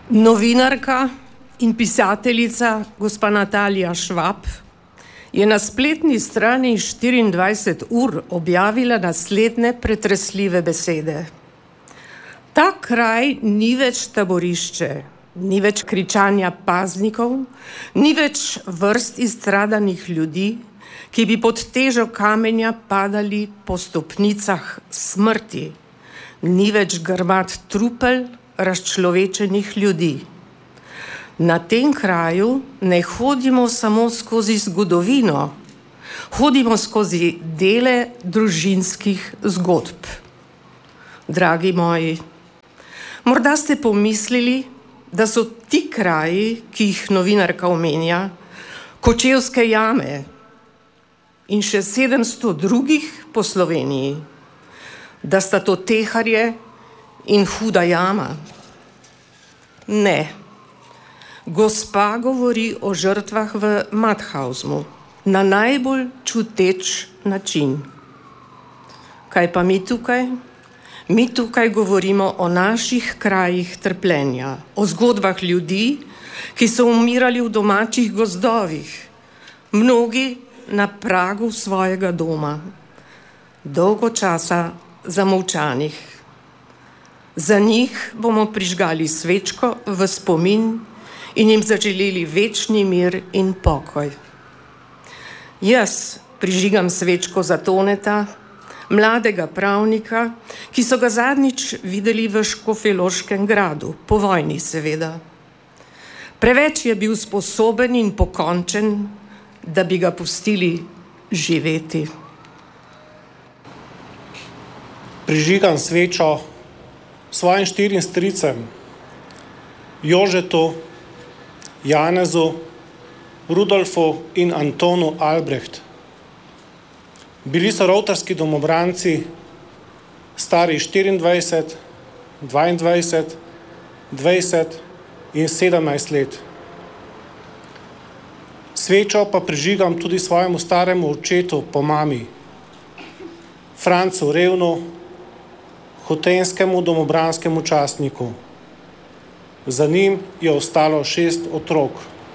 Novinarka in pisateljica gospa Natalija Švab je na spletni strani 24 ur objavila naslednje pretresljive besede. Ta kraj ni več taborišče, ni več kričanja paznikov, ni več vrst izstradanih ljudi, ki bi pod težo kamenja padali po stopnicah smrti, ni več grmad trupel razčlovečenih ljudi. Na tem kraju ne hodimo samo skozi zgodovino, hodimo skozi dele družinskih zgodb. Dragi moji, morda ste pomislili, da so ti kraji, ki jih novinarka omenja, Kočevske jame in še 700 drugih po Sloveniji, da sta to Teharje in Huda jama. Ne. Gospa govori o žrtvah v Mauthausen na najbolj čuteč način. Kaj pa mi tukaj? Mi tukaj govorimo o naših krajih trpljenja, o zgodbah ljudi, ki so umirali v domačih gozdovih, mnogi na pragu svojega doma, dolgo časa zamolčanih. Za njih bomo prižgali svečko v spomin in jim zaželeli večni mir in pokoj. Jaz prižigam svečko za Toneta, mladega pravnika, ki so ga zadnjič videli v Škofjeloškem gradu, po vojni seveda. Preveč je bil sposoben in pokončen, da bi ga pustili živeti. Prižigam svečo svojim 4 stricem, Jožetu, Janezu, Rudolfu in Antonu Albrecht. Bili so rovtarski domobranci, stari 24, 22, 20 in 17 let. Svečo pa prižigam tudi svojemu staremu očetu po mami, Francu Revnu, hotenskemu domobranskemu častniku. Za njim je ostalo 6 otrok.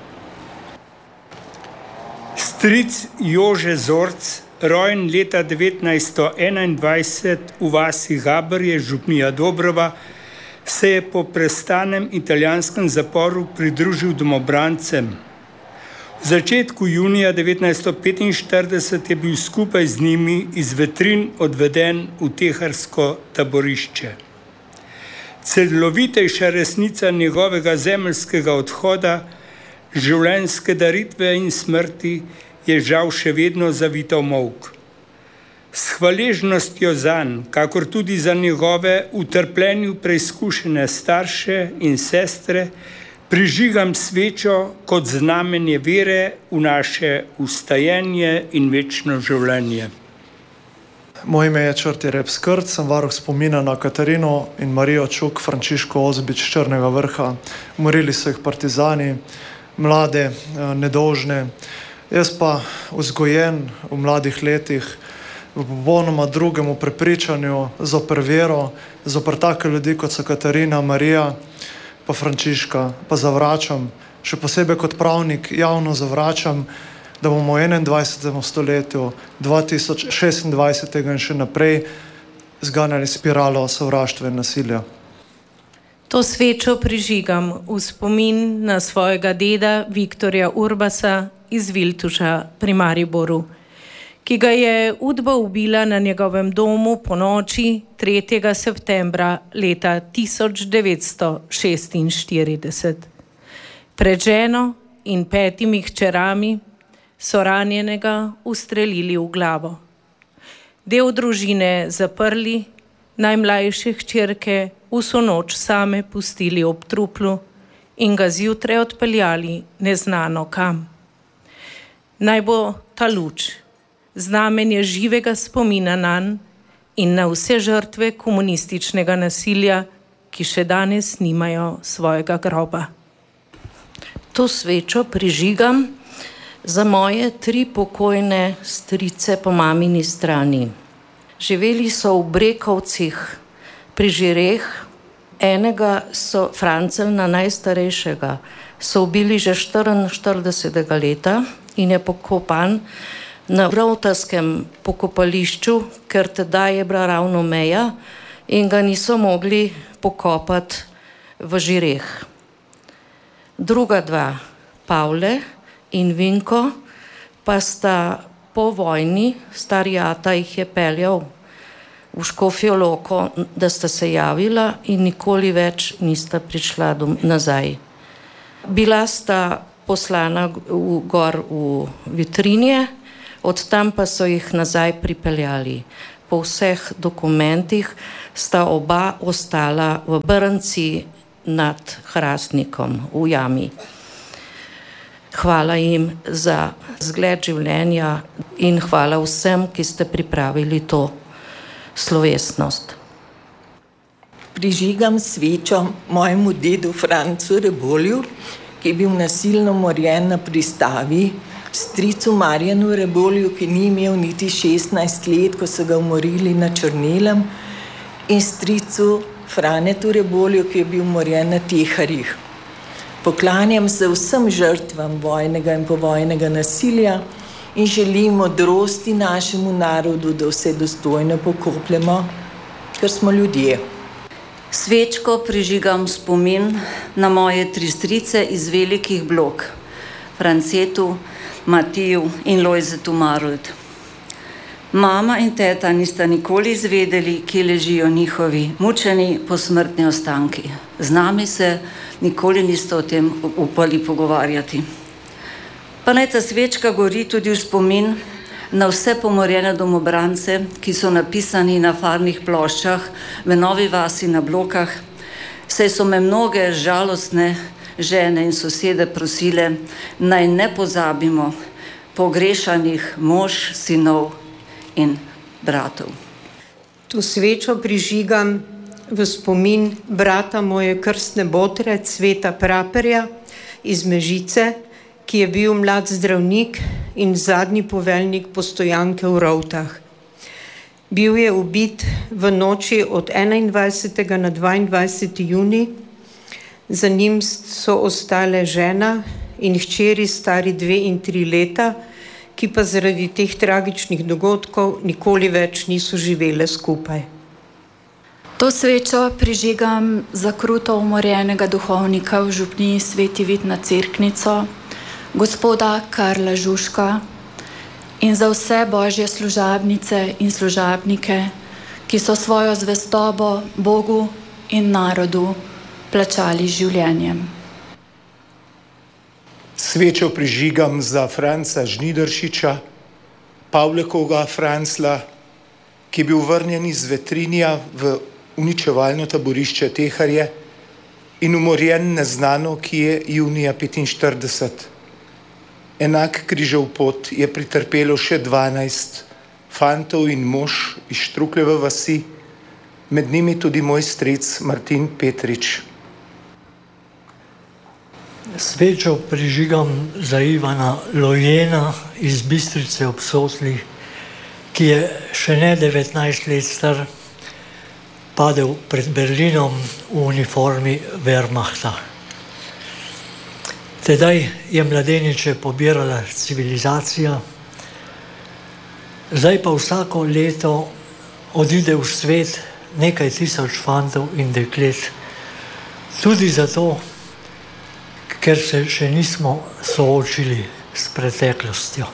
Stric Jože Zorc, rojen leta 1921 v vasi Gabrje, župnija Dobrova, se je po prestanem italijanskem zaporu pridružil domobrancem. V začetku junija 1945 je bil skupaj z njimi iz Vetrin odveden v teharsko taborišče. Celovitejša resnica njegovega zemeljskega odhoda, življenjske daritve in smrti je žal še vedno zavita v molk. S hvaležnostjo zanj, kakor tudi za njegove v trpljenju preizkušene starše in sestre, prižigam svečo kot znamenje vere v naše vstajenje in večno življenje. Moje ime je Črti Rep Skrt, sem varuh spomina na Katarino in Marijo Čuk, Frančiško Ozbič Črnega vrha. Umorili so jih partizani, mlade, nedolžne. Jaz pa vzgojen v mladih letih v popolnoma drugemu prepričanju, zoper vero, zoper take ljudi, kot so Katarina, Marija, pa Frančiška, pa zavračam, še posebej kot pravnik javno zavračam, da bomo v 21. stoletju, 2026. in še naprej zganjali spiralo sovraštva in nasilja. To svečo prižigam v spomin na svojega deda Viktorja Urbasa iz Viltuša pri Mariboru, ki ga je Udba ubila na njegovem domu po noči 3. septembra leta 1946. Pred ženo in 5 hčerami so ranjenega ustrelili v glavo. Del družine zaprli, najmlajše hčerke vso noč same pustili ob truplu in ga zjutraj odpeljali neznano kam. Naj bo ta luč znamenje živega spomina nanj in na vse žrtve komunističnega nasilja, ki še danes nimajo svojega groba. To svečo prižigam za moje 3 pokojne strice po mamini strani. Živeli so v Brekovcih pri Žireh Enega so Francelna, najstarejšega, so ubili že 44. leta in je pokopan na Rovtaskem pokopališču, ker tedaj je bila ravno meja in ga niso mogli pokopati v Žireh. Druga dva, Pavle in Vinko, pa sta po vojni, stari ata jih je peljal v Škofjo Loko, da sta se javila in nikoli več nista prišla nazaj. Bila sta poslana gor v Vitrinje, od tam pa so jih nazaj pripeljali. Po vseh dokumentih sta oba ostala v Brnci nad Hrastnikom v jami. Hvala jim za zgled življenja in hvala vsem, ki ste pripravili to slovesnost. Prižigam svečo mojemu dedu Francu Rebolju, ki je bil nasilno umorjen na pristavi, stricu Marjanu Rebolju, ki ni imel niti 16 let, ko so ga umorili na Črnelem, in stricu Franetu Rebolju, ki je bil umorjen na Teharjih. Poklanjam se vsem žrtvam vojnega in povojnega nasilja in želim modrosti našemu narodu, da vse dostojno pokopljemo, ker smo ljudje. Svečko prižigam spomin na moje tri strice iz velikih Blok, Francetu, Matiju in Lojzetu Marold. Mama in teta nista nikoli izvedeli, kje ležijo njihovi mučeni posmrtni ostanki. Z nami se nikoli niste o tem upali pogovarjati. Pa naj ta svečka gori tudi v spomin na vse pomorjene domobrance, ki so napisani na farnih ploščah v Novi vasi na Blokah, saj so me mnoge žalostne žene in sosede prosile, naj ne pozabimo pogrešanih mož, sinov in bratov. To svečo prižigam v spomin brata moje krstne botre, Cveta Praperja iz Mežice, ki je bil mlad zdravnik in zadnji poveljnik postojanke v Rovtah. Bil je ubit v noči od 21. na 22. junij. Za njim so ostale žena in hčeri stari 2 in 3 leta, ki pa zaradi teh tragičnih dogodkov nikoli več niso živele skupaj. To svečo prižigam za kruto umorjenega duhovnika v župniji Sveti Vid nad Cerknico, gospoda Karla Žužka, in za vse božje služabnice in služabnike, ki so svojo zvestobo Bogu in narodu plačali življenjem. Svečo prižigam za Franca Žnidaršiča, Pavlekovega Francla, ki je bil vrnjen iz Vetrinja v uničevalno taborišče Teharje in umorjen neznano, ki je junija 1945. Enak križev pot je pretrpelo še 12 fantov in mož iz Štrukljeve vasi, med njimi tudi moj stric Martin Petrič. Svečo prižigam za Ivana Lojena iz Bistrice ob Sotli, ki je še ne 19 let star padel pred Berlinom v uniformi Wehrmachta. Tedaj je mladeniče pobirala civilizacija, zdaj pa vsako leto odide v svet nekaj tisoč fantov in deklet. Tudi zato, ker se še nismo soočili s preteklostjo.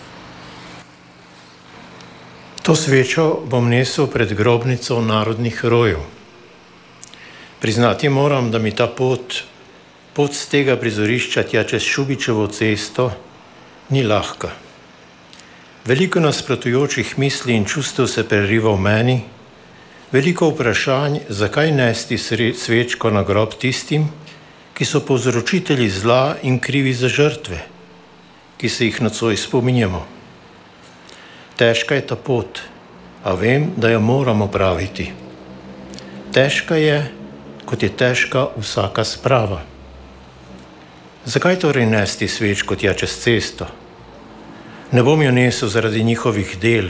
To svečo bom nesel pred grobnico narodnih herojev. Priznati moram, da mi ta pot z tega prizorišča tja čez Šubičevo cesto ni lahka. Veliko nasprotujočih misli in čustev se preriva v meni, veliko vprašanj, zakaj nesti svečko na grob tistim, ki so povzročitelji zla in krivi za žrtve, ki se jih nocoj spominjamo. Težka je ta pot, a vem, da jo moramo praviti. Težka je, kot je težka vsaka sprava. Zakaj torej nesti svečko tja čez cesto? Ne bom jo nesel zaradi njihovih del,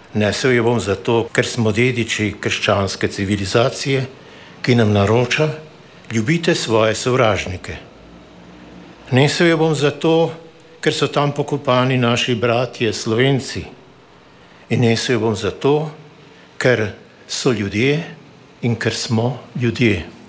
nesel jo bom zato, ker smo dediči krščanske civilizacije, ki nam naroča, ljubite svoje sovražnike. Nesel jo bom zato, ker so tam pokopani naši bratje Slovenci. In nesel jo bom zato, ker so ljudje in ker smo ljudje.